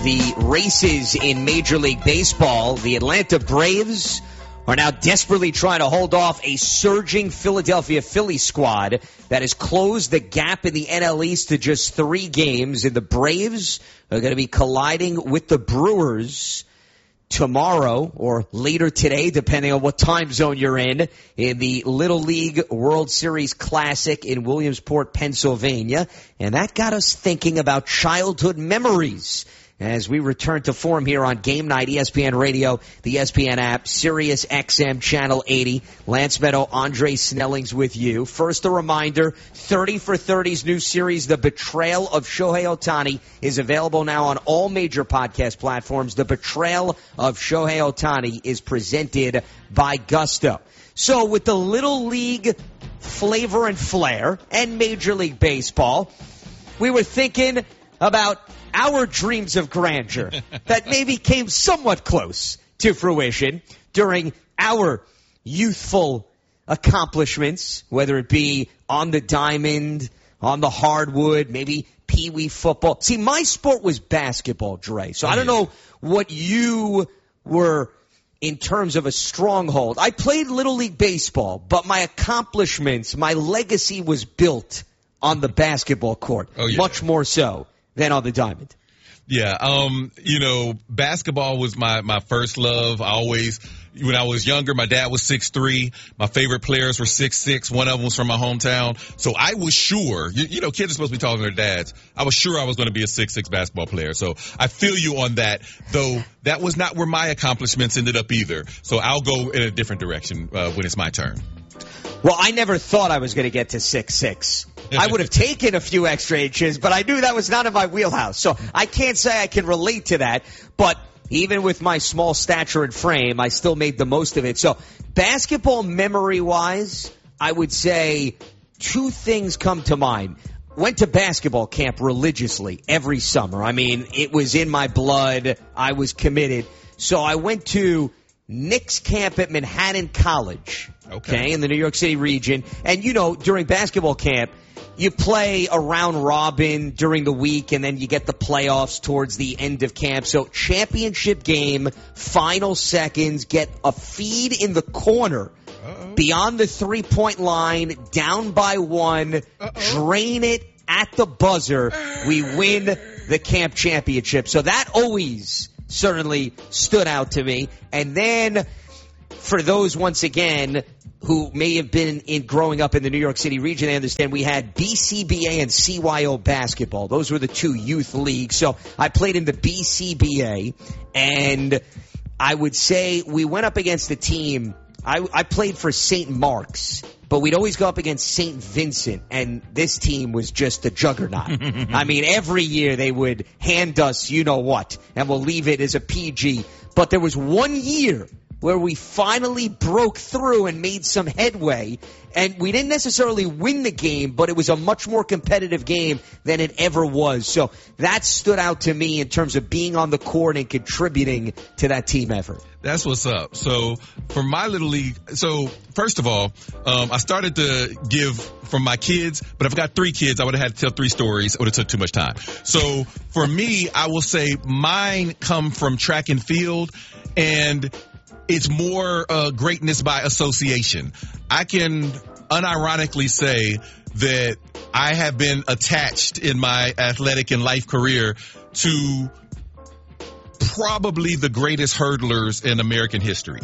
the races in Major League Baseball. The Atlanta Braves are now desperately trying to hold off a surging Philadelphia Phillies squad that has closed the gap in the NL East to just 3 games. And the Braves are going to be colliding with the Brewers tomorrow or later today, depending on what time zone you're in the Little League World Series Classic in Williamsport, Pennsylvania. And that got us thinking about childhood memories as we return to form here on Game Night, ESPN Radio, the ESPN app, Sirius XM Channel 80. Lance Meadow, Andre Snellings with you. First, a reminder, 30 for 30's new series, The Betrayal of Shohei Ohtani, is available now on all major podcast platforms. The Betrayal of Shohei Ohtani is presented by Gusto. So with the Little League flavor and flair and Major League Baseball, we were thinking about our dreams of grandeur that maybe came somewhat close to fruition during our youthful accomplishments, whether it be on the diamond, on the hardwood, maybe pee-wee football. See, my sport was basketball, Dre, so I don't know what you were in terms of a stronghold. I played Little League Baseball, but my accomplishments, my legacy was built on the basketball court, much more so than on the diamond. Yeah, basketball was my first love. When I was younger, my dad was 6'3". My favorite players were 6'6". One of them was from my hometown. So I was sure, kids are supposed to be taller than their dads. I was sure I was going to be a 6'6" basketball player. So I feel you on that, though that was not where my accomplishments ended up either. So I'll go in a different direction when it's my turn. Well, I never thought I was going to get to 6'6". I would have taken a few extra inches, but I knew that was not in my wheelhouse. So I can't say I can relate to that. But even with my small stature and frame, I still made the most of it. So basketball memory-wise, I would say 2 things come to mind. Went to basketball camp religiously every summer. I mean, it was in my blood. I was committed. So I went to Knicks camp at Manhattan College, okay, in the New York City region. And, during basketball camp, you play a round robin during the week, and then you get the playoffs towards the end of camp. So championship game, final seconds, get a feed in the corner, beyond the 3-point line, down by 1, drain it at the buzzer. We win the camp championship. So that always certainly stood out to me. And then for those, once again, who may have been growing up in the New York City region, they understand we had BCBA and CYO basketball. Those were the 2 youth leagues. So I played in the BCBA, and I would say we went up against a team. I played for St. Mark's, but we'd always go up against St. Vincent, and this team was just a juggernaut. I mean, every year they would hand us you-know-what, and we'll leave it as a PG. But there was one year where we finally broke through and made some headway. And we didn't necessarily win the game, but it was a much more competitive game than it ever was. So that stood out to me in terms of being on the court and contributing to that team effort. That's what's up. So for my Little League, first of all, I started to give from my kids, but if I got 3 kids, I would have had to tell 3 stories. It would have took too much time. So for me, I will say mine come from track and field, and it's more greatness by association. I can unironically say that I have been attached in my athletic and life career to probably the greatest hurdlers in American history.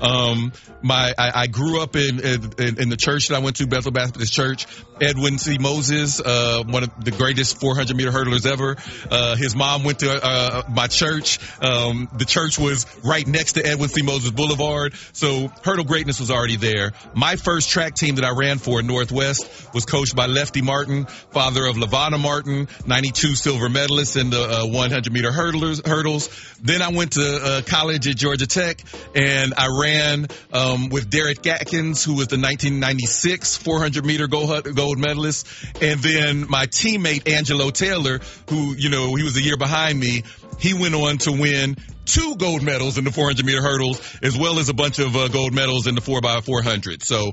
I grew up in the church that I went to, Bethel Baptist Church. Edwin C. Moses, one of the greatest 400-meter hurdlers ever. His mom went to my church. The church was right next to Edwin C. Moses Boulevard, so hurdle greatness was already there. My first track team that I ran for in Northwest was coached by Lefty Martin, father of LaVonna Martin, 92 silver medalist in the 100-meter hurdles. Then I went to college at Georgia Tech, and I ran with Derek Atkins, who was the 1996 400-meter gold medalist. And then my teammate, Angelo Taylor, who, he was a year behind me, he went on to win 2 gold medals in the 400-meter hurdles, as well as a bunch of gold medals in the 4x400. So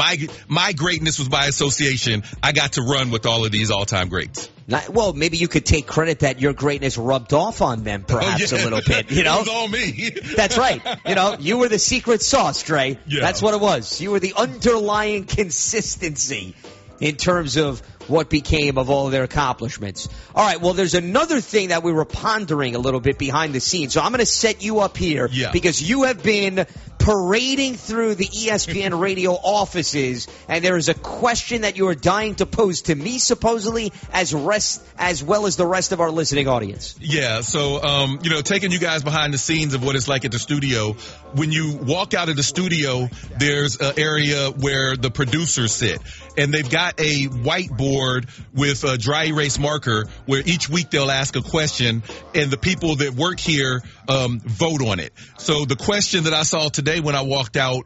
my greatness was by association. I got to run with all of these all-time greats. Well, maybe you could take credit that your greatness rubbed off on them, perhaps, a little bit. You know, it was all me. That's right. You know, you were the secret sauce, Dre. Yeah. That's what it was. You were the underlying consistency in terms of what became of all of their accomplishments. All right, well, there's another thing that we were pondering a little bit behind the scenes. So I'm going to set you up here because you have been parading through the ESPN radio offices, and there is a question that you are dying to pose to me, supposedly, as well as the rest of our listening audience. Yeah, so, taking you guys behind the scenes of what it's like at the studio, when you walk out of the studio, there's an area where the producers sit, and they've got a whiteboard with a dry erase marker where each week they'll ask a question, and the people that work here vote on it. So the question that I saw today when I walked out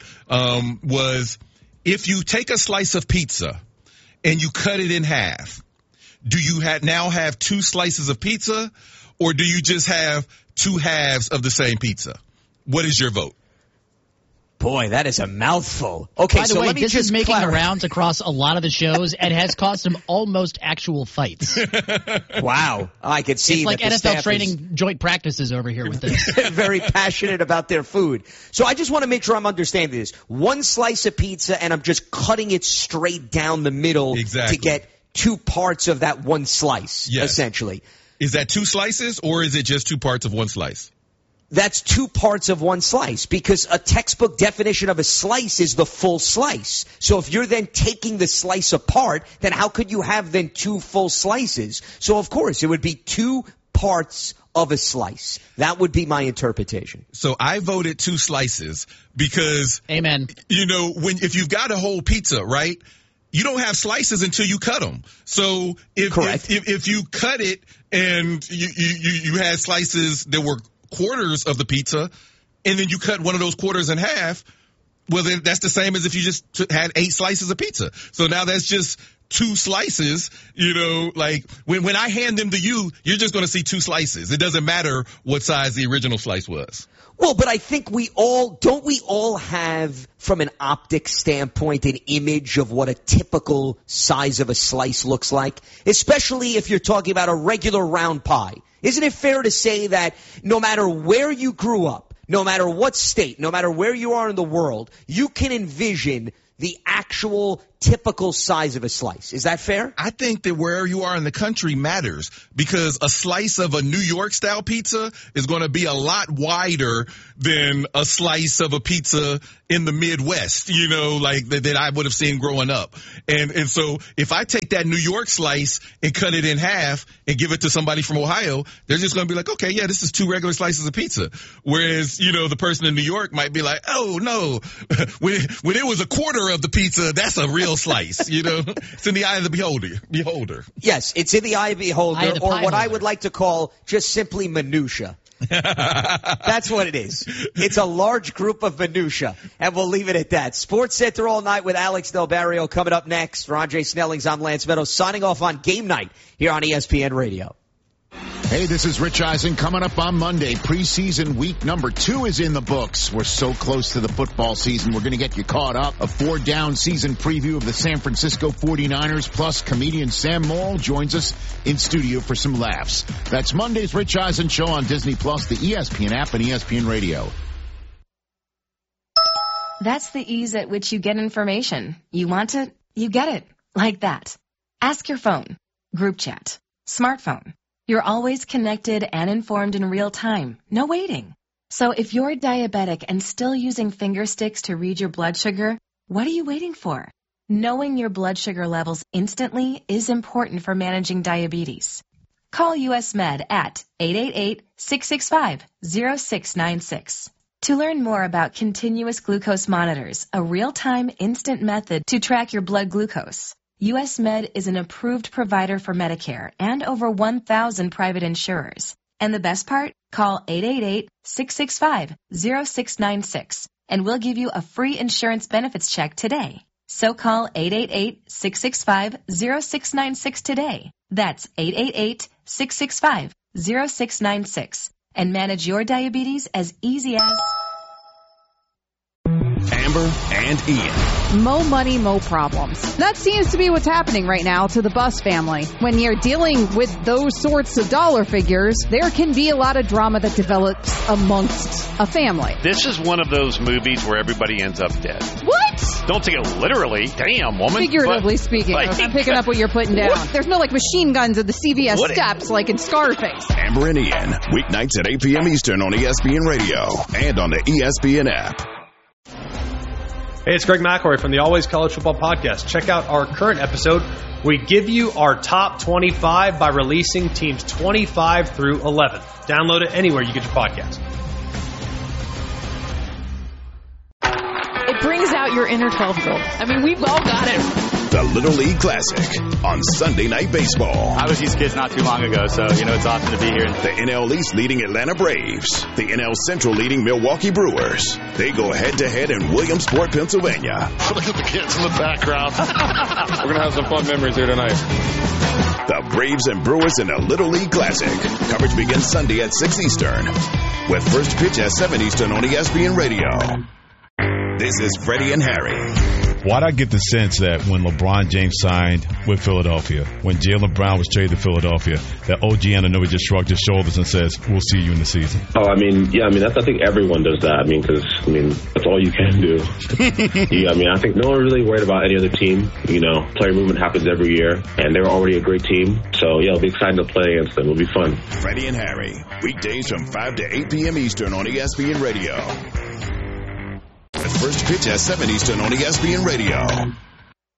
was, if you take a slice of pizza and you cut it in half, do you now have 2 slices of pizza, or do you just have 2 halves of the same pizza? What is your vote? Boy, that is a mouthful. Okay, by the so way, let me this just is making clarify. the rounds across a lot of the shows and has caused some almost actual fights. Wow, I could see it's like that the NFL staff training joint practices over here with this. Very passionate about their food. So I just want to make sure I'm understanding this. 1 slice of pizza, and I'm just cutting it straight down the middle to get 2 parts of that 1 slice, essentially. Is that 2 slices, or is it just 2 parts of 1 slice? That's 2 parts of 1 slice, because a textbook definition of a slice is the full slice. So if you're then taking the slice apart, then how could you have then 2 full slices? So of course it would be 2 parts of a slice. That would be my interpretation. So I voted 2 slices because, amen. If you've got a whole pizza, right? You don't have slices until you cut them. So if you cut it and you had slices that were quarters of the pizza, and then you cut one of those quarters in half, well, then that's the same as if you just had 8 slices of pizza. So now that's just 2 slices, like when I hand them to you, you're just going to see 2 slices. It doesn't matter what size the original slice was. Well, but I think we all have, from an optic standpoint, an image of what a typical size of a slice looks like, especially if you're talking about a regular round pie. Isn't it fair to say that no matter where you grew up, no matter what state, no matter where you are in the world, you can envision the actual typical size of a slice? Is that fair? I think that where you are in the country matters, because a slice of a New York style pizza is going to be a lot wider than a slice of a pizza in the Midwest, like that I would have seen growing up. And so if I take that New York slice and cut it in half and give it to somebody from Ohio, they're just going to be like, okay, yeah, this is 2 regular slices of pizza. Whereas, the person in New York might be like, oh no, when it was a quarter of the pizza, that's a real slice. It's in the eye of the beholder. Yes, it's in the eye of the beholder, or what I would like to call just simply minutia. That's what it is. It's a large group of minutia, and we'll leave it at that. Sports Center all night with Alex Del Barrio coming up next. For Andre Snellings, I'm Lance Meadows, signing off on Game Night here on ESPN Radio. Hey, this is Rich Eisen. Coming up on Monday, preseason week number 2 is in the books. We're so close to the football season. We're going to get you caught up. A 4-down season preview of the San Francisco 49ers, plus comedian Sam Morrill joins us in studio for some laughs. That's Monday's Rich Eisen Show on Disney Plus, the ESPN app, and ESPN Radio. That's the ease at which you get information. You want it, you get it. Like that. Ask your phone. Group chat. Smartphone. You're always connected and informed in real time. No waiting. So if you're diabetic and still using finger sticks to read your blood sugar, what are you waiting for? Knowing your blood sugar levels instantly is important for managing diabetes. Call US Med at 888-665-0696. To learn more about continuous glucose monitors, a real-time instant method to track your blood glucose. US Med is an approved provider for Medicare and over 1,000 private insurers. And the best part? Call 888-665-0696 and we'll give you a free insurance benefits check today. So call 888-665-0696 today. That's 888-665-0696. and manage your diabetes as easy as... Amber and Ian. Mo money, mo problems. That seems to be what's happening right now to the Buss family. When you're dealing with those sorts of dollar figures, there can be a lot of drama that develops amongst a family. This is one of those movies where everybody ends up dead. What? Don't take it literally. Damn, woman. Figuratively speaking. I'm picking up what you're putting down. What? There's no machine guns at the CVS steps like in Scarface. Amber and Ian, weeknights at 8 p.m. Eastern on ESPN Radio and on the ESPN app. Hey, it's Greg McElroy from the Always College Football Podcast. Check out our current episode. We give you our top 25 by releasing teams 25 through 11. Download it anywhere you get your podcast. It brings out your inner 12-year-old. I mean, we've all got it. The Little League Classic on Sunday Night Baseball. I was these kids not too long ago, so, it's awesome to be here. The NL East leading Atlanta Braves. The NL Central leading Milwaukee Brewers. They go head-to-head in Williamsport, Pennsylvania. Look at the kids in the background. We're going to have some fun memories here tonight. The Braves and Brewers in the Little League Classic. Coverage begins Sunday at 6 Eastern. With first pitch at 7 Eastern on ESPN Radio. This is Freddie and Harry. Why'd I get the sense that when LeBron James signed with Philadelphia, when Jaylen Brown was traded to Philadelphia, that OG Anunoby just shrugged his shoulders and says, we'll see you in the season? Oh, I think everyone does that. Because that's all you can do. I think no one really worried about any other team. Player movement happens every year, and they're already a great team. So, it'll be exciting to play against them. It'll be fun. Freddie and Harry, weekdays from 5 to 8 p.m. Eastern on ESPN Radio. First pitch at 7 Eastern on ESPN Radio.